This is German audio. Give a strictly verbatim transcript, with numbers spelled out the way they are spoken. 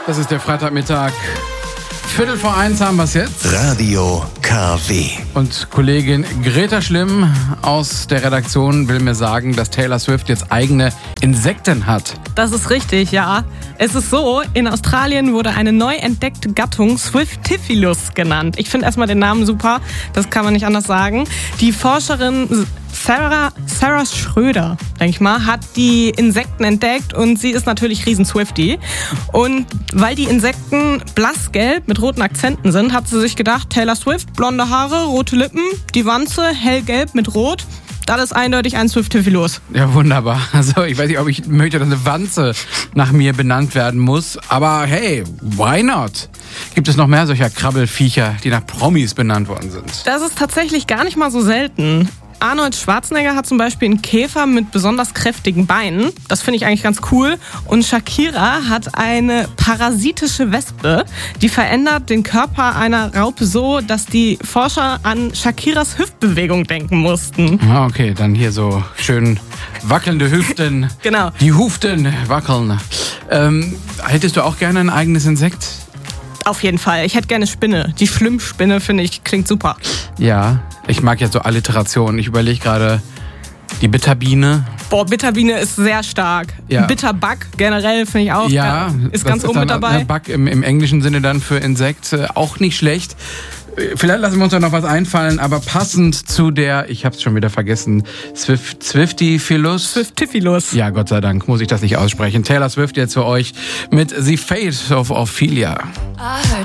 Das ist der Freitagmittag. Viertel vor eins haben wir es jetzt. Radio K W. Und Kollegin Greta Schlimm aus der Redaktion will mir sagen, dass Taylor Swift jetzt eigene Insekten hat. Das ist richtig, ja. Es ist so, in Australien wurde eine neu entdeckte Gattung Swiftifilus genannt. Ich finde erstmal den Namen super, das kann man nicht anders sagen. Die Forscherin Sarah, Sarah Schröder, denke ich mal, hat die Insekten entdeckt und sie ist natürlich riesen Swiftie. Und weil die Insekten blassgelb mit roten Akzenten sind, hat sie sich gedacht, Taylor Swift, blonde Haare, rote Lippen, die Wanze hellgelb mit rot. Das ist eindeutig ein Swiftifilus. Ja, wunderbar. Also ich weiß nicht, ob ich möchte, dass eine Wanze nach mir benannt werden muss. Aber hey, why not? Gibt es noch mehr solcher Krabbelfiecher, die nach Promis benannt worden sind? Das ist tatsächlich gar nicht mal so selten. Arnold Schwarzenegger hat zum Beispiel einen Käfer mit besonders kräftigen Beinen. Das finde ich eigentlich ganz cool. Und Shakira hat eine parasitische Wespe. Die verändert den Körper einer Raupe so, dass die Forscher an Shakiras Hüftbewegung denken mussten. Ah, okay, dann hier so schön wackelnde Hüften. Genau. Die Huften wackeln. Ähm, hättest du auch gerne ein eigenes Insekt? Auf jeden Fall. Ich hätte gerne Spinne. Die Schlimmspinne, finde ich, klingt super. Ja, ich mag ja so Alliterationen. Ich überlege gerade, die Bitterbiene. Boah, Bitterbiene ist sehr stark. Ja. Bitterbug generell finde ich auch. Ja, ist ganz das oben ist mit dann, dabei. Der Bug im, im englischen Sinne dann für Insekt äh, auch nicht schlecht. Vielleicht lassen wir uns da noch was einfallen, aber passend zu der, ich hab's schon wieder vergessen, Swift, Swiftifilus. Swiftifilus. Ja, Gott sei Dank muss ich das nicht aussprechen. Taylor Swift jetzt für euch mit The Fate of Ophelia.